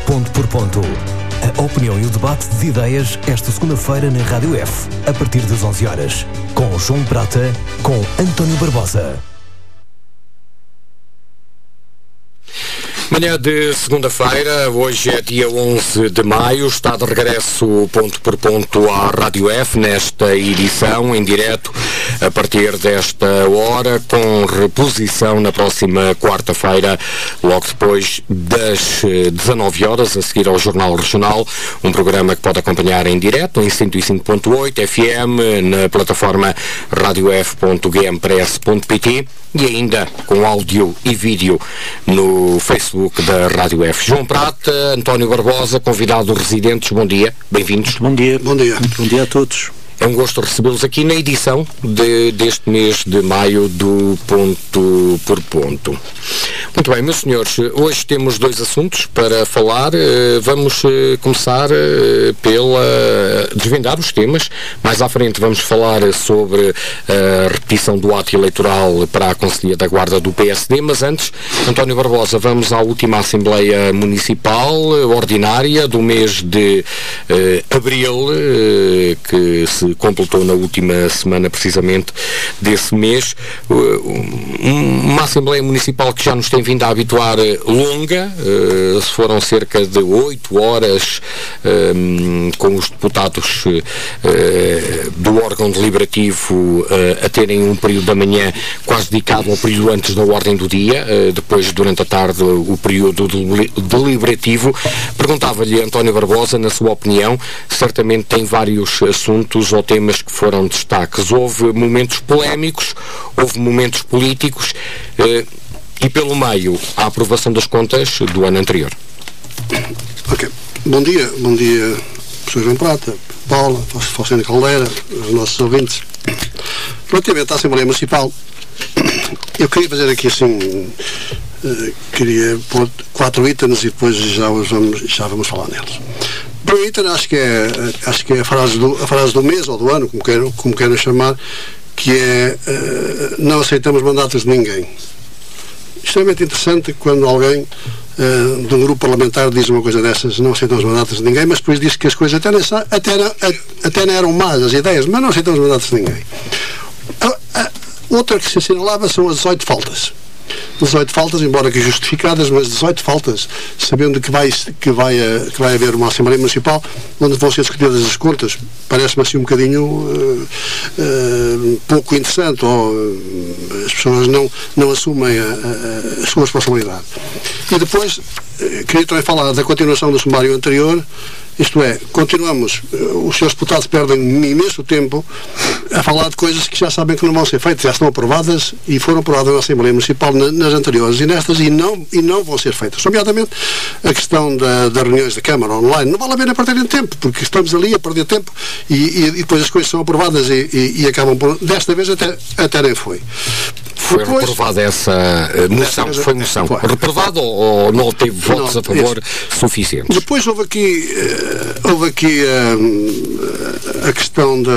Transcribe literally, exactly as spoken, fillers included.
ponto por ponto. A opinião e o debate de ideias esta segunda-feira na Rádio F, a partir das onze horas, com João Prata, com António Barbosa. Manhã de segunda-feira, hoje é dia onze de maio, está de regresso ponto por ponto à Rádio F, nesta edição, em direto, a partir desta hora, com reposição na próxima quarta-feira, logo depois das dezanove horas, a seguir ao Jornal Regional, um programa que pode acompanhar em direto, em cento e cinco ponto oito F M, na plataforma radio f ponto g m press ponto p t e ainda com áudio e vídeo no Facebook da Rádio F. João Prata, António Barbosa, convidado residentes, bom dia, bem-vindos. Bom dia. Bom dia. Bom dia a todos. É um gosto recebê-los aqui na edição de, deste mês de maio do Ponto por Ponto. Muito bem, meus senhores, hoje temos dois assuntos para falar. Vamos começar pela desvendar os temas. Mais à frente vamos falar sobre a repetição do ato eleitoral para a Conselhia da Guarda do P S D, mas antes, António Barbosa, vamos à última Assembleia Municipal Ordinária do mês de eh, abril, eh, que se completou na última semana precisamente desse mês, uma Assembleia Municipal que já nos tem vindo a habituar longa, foram cerca de oito horas com os deputados do órgão deliberativo a terem um período da manhã quase dedicado ao período antes da ordem do dia, depois durante a tarde o período deliberativo. Perguntava-lhe, António Barbosa, na sua opinião, certamente tem vários assuntos ou temas que foram destaques. Houve momentos polémicos, houve momentos políticos eh, e pelo meio a aprovação das contas do ano anterior. Ok. Bom dia, bom dia, professor João Prata, Paula, Faustino Caldeira, os nossos ouvintes. Relativamente à Assembleia Municipal, eu queria fazer aqui assim, uh, queria pôr quatro itens e depois já, os vamos, já vamos falar neles. Para o item, acho que é, acho que é a, frase do, a frase do mês ou do ano, como queiram, como queiram chamar, que é uh, não aceitamos mandatos de ninguém. Extremamente interessante quando alguém uh, de um grupo parlamentar diz uma coisa dessas, não aceitamos mandatos de ninguém, mas depois diz que as coisas até, nessa, até, até não eram más as ideias, mas não aceitamos mandatos de ninguém. A, a, outra que se assinalava são as dezoito faltas. dezoito faltas, embora que justificadas, mas dezoito faltas, sabendo que vai, que vai, que vai haver uma Assembleia Municipal onde vão ser discutidas as contas, parece-me assim um bocadinho uh, uh, pouco interessante, ou uh, as pessoas não, não assumem a, a, a sua responsabilidade. E depois, uh, queria também falar da continuação do sumário anterior. Isto é, continuamos, os seus deputados perdem imenso tempo a falar de coisas que já sabem que não vão ser feitas, já estão aprovadas e foram aprovadas na Assembleia Municipal na, nas anteriores e nestas e não, e não vão ser feitas. Nomeadamente a questão da, das reuniões da Câmara online. Não vale a pena perderem tempo, porque estamos ali a perder tempo e, e, e depois as coisas são aprovadas e, e, e acabam por... Desta vez até, até nem foi. Foi depois, reprovada essa uh, moção? Vez, foi moção. Foi. Reprovada ou, ou não teve votos não, a favor isso. suficientes? Depois houve aqui, uh, houve aqui uh, a questão da